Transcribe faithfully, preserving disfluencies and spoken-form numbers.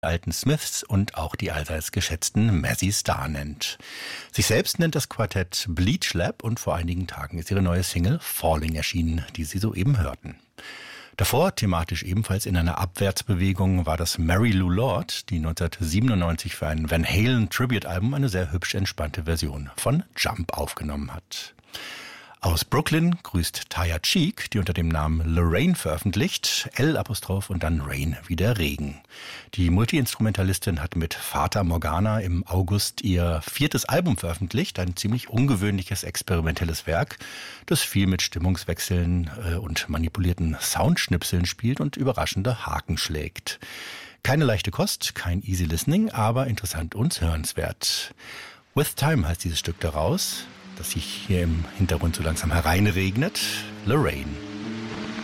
alten Smiths und auch die allseits geschätzten Mazzy Star nennt. Sich selbst nennt das Quartett Bleach Lab und vor einigen Tagen ist ihre neue Single Falling erschienen, die Sie soeben hörten. Davor, thematisch ebenfalls in einer Abwärtsbewegung, war das Mary Lou Lord, die neunzehnhundertsiebenundneunzig für ein Van Halen Tribute-Album eine sehr hübsch entspannte Version von Jump aufgenommen hat. Aus Brooklyn grüßt Taya Cheek, die unter dem Namen Lorraine veröffentlicht, L Apostroph und dann Rain wie der Regen. Die Multiinstrumentalistin hat mit Fata Morgana im August ihr viertes Album veröffentlicht, ein ziemlich ungewöhnliches experimentelles Werk, das viel mit Stimmungswechseln äh, und manipulierten Soundschnipseln spielt und überraschende Haken schlägt. Keine leichte Kost, kein easy listening, aber interessant und hörenswert. With Time heißt dieses Stück daraus, das sich hier im Hintergrund so langsam hereinregnet. Lorraine.